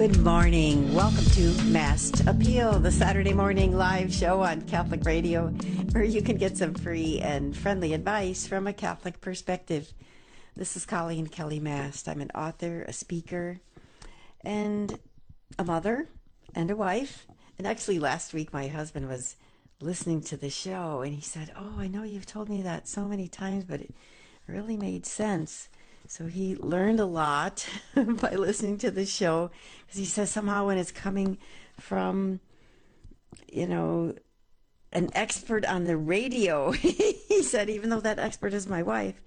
Good morning. Welcome to Masked Appeal, the Saturday morning live show on Catholic Radio, where you can get some free and friendly advice from a Catholic perspective. This is Colleen Kelly Mast. I'm an author, a speaker, and a mother, and a wife. And actually, last week, my husband was listening to the show, and he said, "Oh, I know you've told me that so many times, but it really made sense." So he learned a lot by listening to the show, because he says somehow when it's coming from, an expert on the radio, he said, even though that expert is my wife,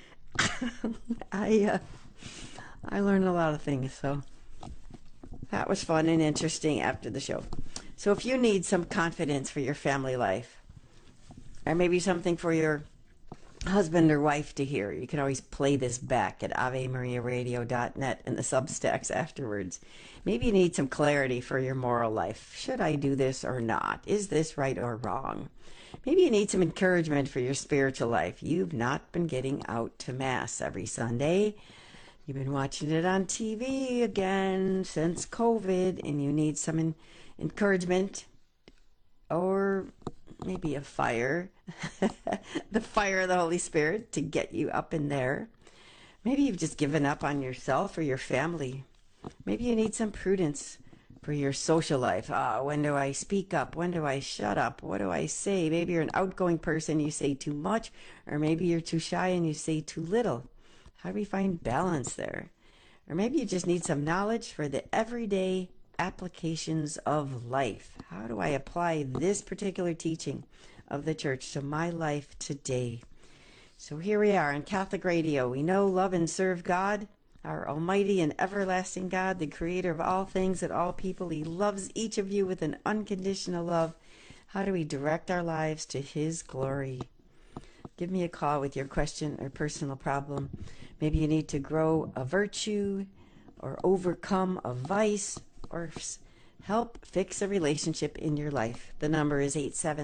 I learned a lot of things. So that was fun and interesting after the show. So if you need some confidence for your family life, or maybe something for your husband or wife to hear, you can always play this back at avemariaradio.net and the Substacks afterwards. Maybe you need some clarity for your moral life. Should I do this or not? Is this right or wrong? Maybe you need some encouragement for your spiritual life. You've not been getting out to Mass every Sunday. You've been watching it on TV again since COVID, and you need some encouragement, or maybe a fire, the fire of the Holy Spirit to get you up in there. Maybe you've just given up on yourself or your family. Maybe you need some prudence for your social life. When do I speak up? When do I shut up? What do I say? Maybe you're an outgoing person, you say too much, or maybe you're too shy and you say too little. How do we find balance there? Or maybe you just need some knowledge for the everyday applications of life. How do I apply this particular teaching of the church to my life today? So here we are on Catholic Radio. We know, love, and serve God, our almighty and everlasting God, the creator of all things and all people. He loves each of you with an unconditional love. How do we direct our lives to His glory? Give me a call with your question or personal problem. Maybe you need to grow a virtue or overcome a vice, or help fix a relationship in your life. The number is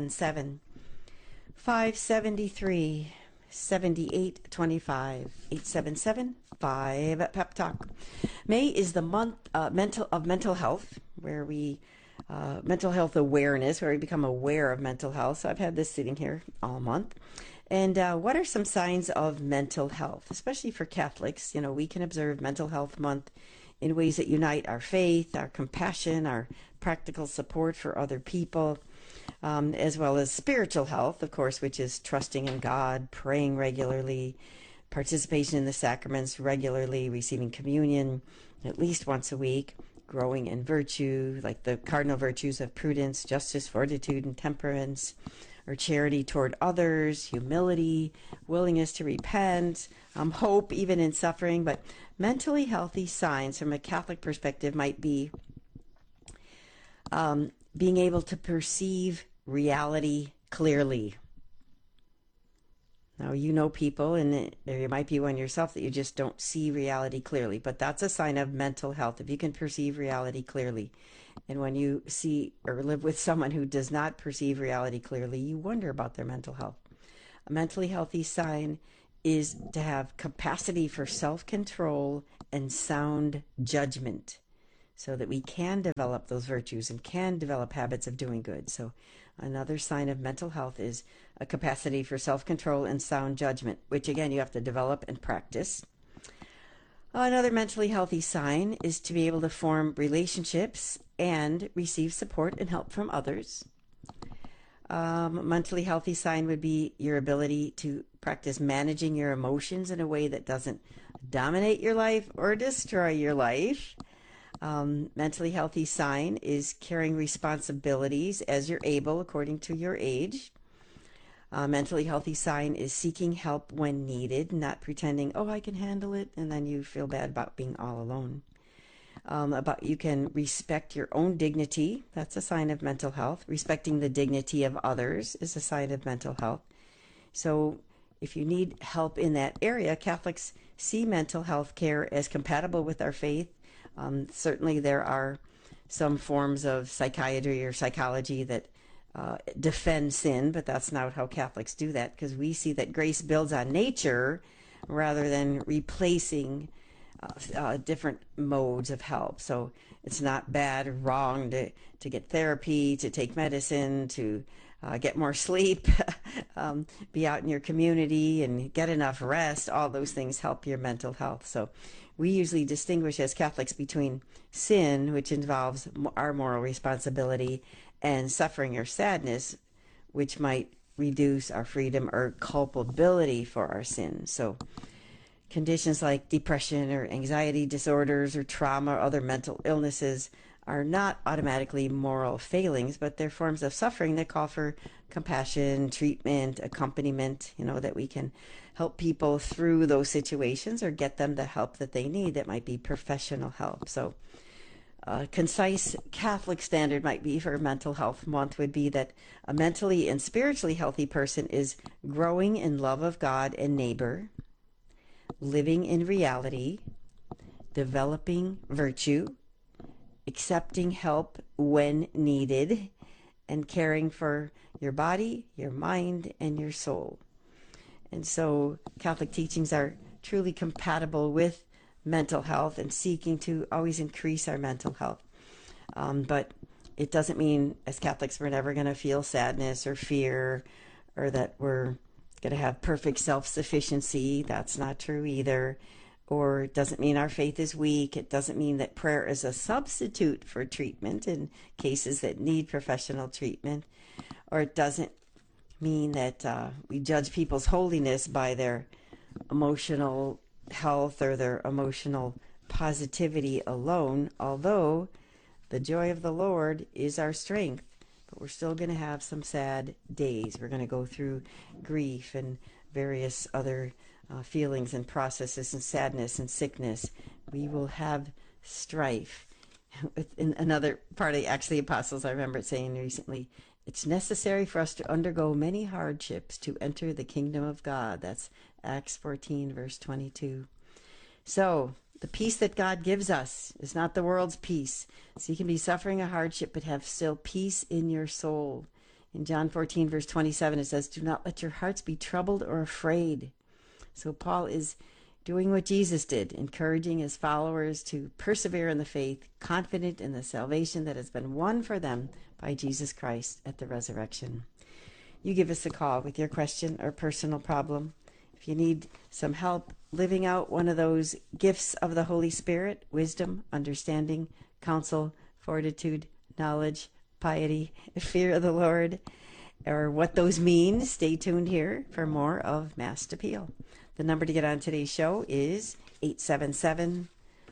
877-573-7825. 877-5-PEP-TALK. May is the month mental health, where we mental health awareness, where we become aware of mental health. So I've had this sitting here all month. And what are some signs of mental health, especially for Catholics? We can observe Mental Health Month in ways that unite our faith, our compassion, our practical support for other people, as well as spiritual health, of course, which is trusting in God, praying regularly, participation in the sacraments regularly, receiving communion at least once a week, growing in virtue, like the cardinal virtues of prudence, justice, fortitude, and temperance, or charity toward others, humility, willingness to repent, hope even in suffering. But mentally healthy signs from a Catholic perspective might be being able to perceive reality clearly. Now, you know people, and there might be one yourself, that you just don't see reality clearly, but that's a sign of mental health, if you can perceive reality clearly. And when you see or live with someone who does not perceive reality clearly, you wonder about their mental health. A mentally healthy sign is to have capacity for self-control and sound judgment, so that we can develop those virtues and can develop habits of doing good. So another sign of mental health is a capacity for self-control and sound judgment, which again you have to develop and practice. Another mentally healthy sign is to be able to form relationships and receive support and help from others. Mentally healthy sign would be your ability to practice managing your emotions in a way that doesn't dominate your life or destroy your life. Mentally healthy sign is carrying responsibilities as you're able according to your age. Mentally healthy sign is seeking help when needed, not pretending, oh, I can handle it, and then you feel bad about being all alone. You can respect your own dignity. That's a sign of mental health. Respecting the dignity of others is a sign of mental health. So if you need help in that area, Catholics see mental health care as compatible with our faith. Certainly there are some forms of psychiatry or psychology that defend sin, but that's not how Catholics do that, because we see that grace builds on nature rather than replacing different modes of help. So it's not bad or wrong to get therapy, to take medicine, to get more sleep, be out in your community and get enough rest. All those things help your mental health. So we usually distinguish as Catholics between sin, which involves our moral responsibility, and suffering or sadness, which might reduce our freedom or culpability for our sins. So conditions like depression or anxiety disorders or trauma or other mental illnesses are not automatically moral failings, but they're forms of suffering that call for compassion, treatment, accompaniment, that we can help people through those situations or get them the help that they need. That might be professional help. So a concise Catholic standard might be for Mental Health Month would be that a mentally and spiritually healthy person is growing in love of God and neighbor, living in reality, developing virtue, accepting help when needed, and caring for your body, your mind, and your soul. And so Catholic teachings are truly compatible with mental health and seeking to always increase our mental health. But it doesn't mean as Catholics we're never going to feel sadness or fear, or that we're going to have perfect self-sufficiency. That's not true either. Or it doesn't mean our faith is weak. It doesn't mean that prayer is a substitute for treatment in cases that need professional treatment. Or it doesn't mean that we judge people's holiness by their emotional health or their emotional positivity alone, although the joy of the Lord is our strength. But we're still going to have some sad days. We're going to go through grief and various other feelings and processes and sadness and sickness. We will have strife. In another part of Acts of the Apostles, I remember it saying recently, it's necessary for us to undergo many hardships to enter the kingdom of God. That's Acts 14, verse 22. So the peace that God gives us is not the world's peace. So you can be suffering a hardship but have still peace in your soul. In John 14, verse 27, it says, do not let your hearts be troubled or afraid. So Paul is doing what Jesus did, encouraging his followers to persevere in the faith, confident in the salvation that has been won for them by Jesus Christ at the resurrection. You give us a call with your question or personal problem. If you need some help living out one of those gifts of the Holy Spirit, wisdom, understanding, counsel, fortitude, knowledge, piety, fear of the Lord, or what those mean, stay tuned here for more of Mass Appeal. The number to get on today's show is 877-573-7825.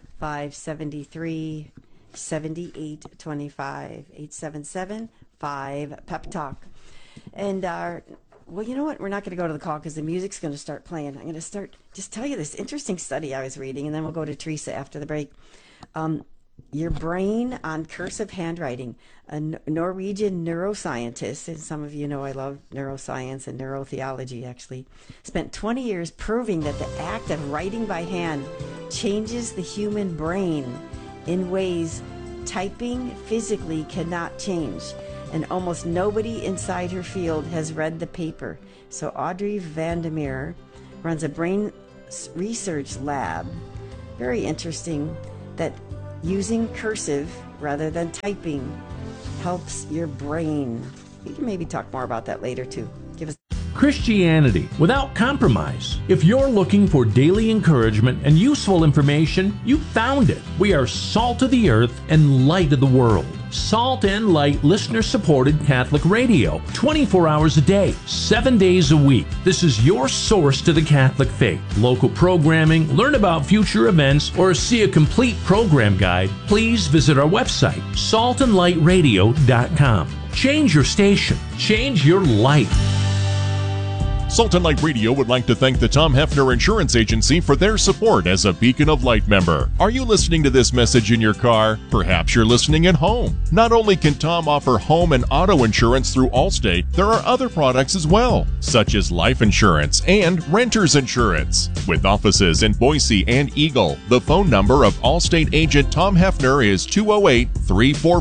877-5-PEP-TALK. And well, you know what? We're not going to go to the call because the music's going to start playing. I'm going to just tell you this interesting study I was reading, and then we'll go to Teresa after the break. Your brain on cursive handwriting. A Norwegian neuroscientist, and some of you know I love neuroscience and neurotheology actually, spent 20 years proving that the act of writing by hand changes the human brain in ways typing physically cannot change. And almost nobody inside her field has read the paper. So Audrey Vandermeer runs a brain research lab. Very interesting that using cursive rather than typing helps your brain. We can maybe talk more about that later too. Give us Christianity without compromise. If you're looking for daily encouragement and useful information, you found it. We are salt of the earth and light of the world. Salt and Light listener-supported Catholic radio, 24 hours a day, 7 days a week. This is your source to the Catholic faith. Local programming, learn about future events, or see a complete program guide, please visit our website, saltandlightradio.com. Change your station. Change your life. Salt and Light Radio would like to thank the Tom Hefner Insurance Agency for their support as a Beacon of Light member. Are you listening to this message in your car? Perhaps you're listening at home. Not only can Tom offer home and auto insurance through Allstate, there are other products as well, such as life insurance and renter's insurance. With offices in Boise and Eagle, the phone number of Allstate agent Tom Hefner is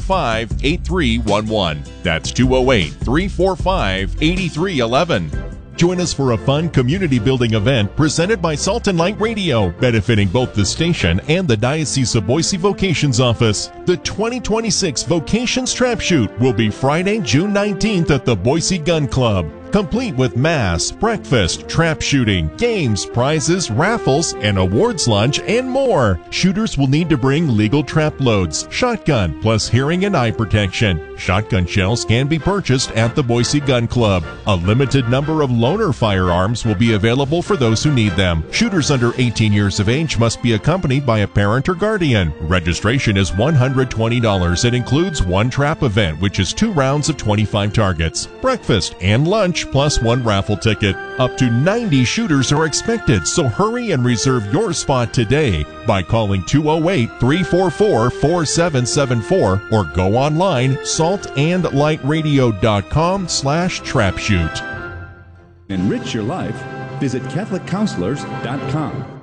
208-345-8311. That's 208-345-8311. Join us for a fun community-building event presented by Salt and Light Radio, benefiting both the station and the Diocese of Boise Vocations Office. The 2026 Vocations Trap Shoot will be Friday, June 19th at the Boise Gun Club. Complete with mass, breakfast, trap shooting, games, prizes, raffles, an awards lunch, and more. Shooters will need to bring legal trap loads, shotgun, plus hearing and eye protection. Shotgun shells can be purchased at the Boise Gun Club. A limited number of loaner firearms will be available for those who need them. Shooters under 18 years of age must be accompanied by a parent or guardian. Registration is $120. It includes one trap event, which is 2 rounds of 25 targets, breakfast and lunch, plus 1 raffle ticket. Up to 90 shooters are expected, so hurry and reserve your spot today by calling 208-344-4774 or go online saltandlightradio.com/trapshoot. Enrich your life. Visit CatholicCounselors.com.